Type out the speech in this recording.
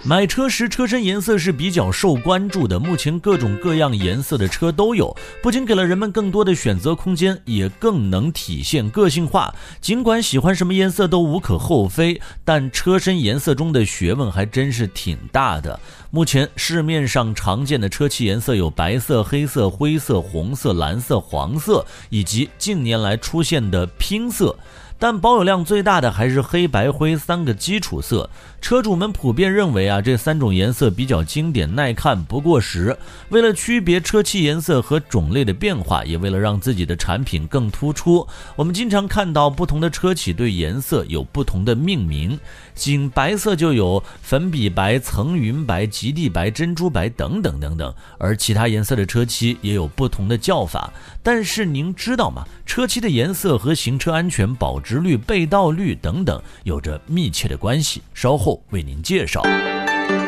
买车时车身颜色是比较受关注的，目前各种各样颜色的车都有，不仅给了人们更多的选择空间，也更能体现个性化。尽管喜欢什么颜色都无可厚非，但车身颜色中的学问还真是挺大的。目前市面上常见的车漆颜色有白色、黑色、灰色、红色、蓝色、黄色，以及近年来出现的拼色。但保有量最大的还是黑白灰三个基础色，车主们普遍认为这三种颜色比较经典耐看不过时。为了区别车漆颜色和种类的变化，也为了让自己的产品更突出，我们经常看到不同的车企对颜色有不同的命名，仅白色就有粉笔白、层云白、极地白、珍珠白等等等等，而其他颜色的车漆也有不同的叫法。但是您知道吗？车漆的颜色和行车安全、保值率、被盗率等等有着密切的关系，稍后为您介绍。